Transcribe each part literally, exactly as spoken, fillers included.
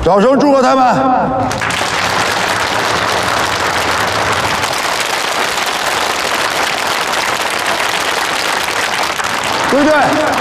掌声祝贺他们！对不对？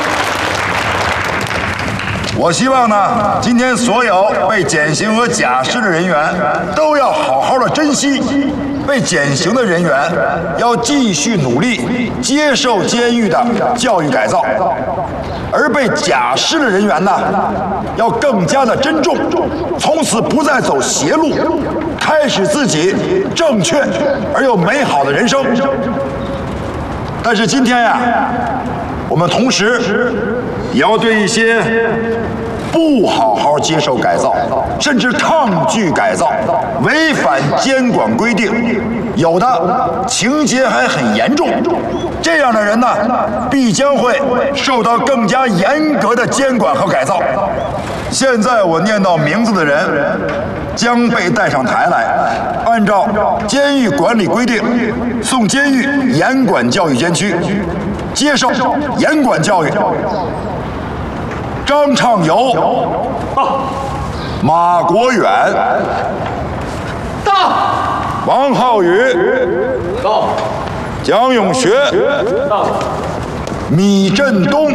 我希望呢，今天所有被减刑和假释的人员都要好好的珍惜。被减刑的人员要继续努力接受监狱的教育改造，而被假释的人员呢，要更加的珍重，从此不再走邪路，开始自己正确而又美好的人生。但是今天呀，我们同时也要对一些不好好接受改造，甚至抗拒改造、违反监管规定，有的情节还很严重，这样的人呢，必将会受到更加严格的监管和改造。现在我念到名字的人将被带上台来，按照监狱管理规定送监狱严管教育监区，接受严管教育。张畅游，到；马国远， 到； 王浩宇， 到； 蒋永学， 到； 米振东，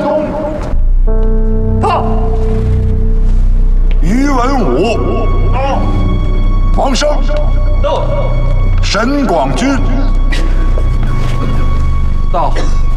到； 于文武， 到； 王生， 到； 沈广军， 到。